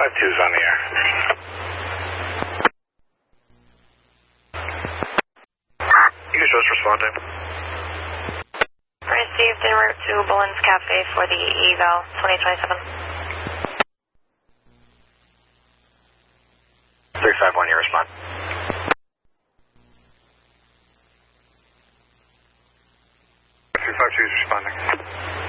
52's on the air. You can just respond to him. Received en route to Bolin's Cafe for the eval 2027. 351, you respond.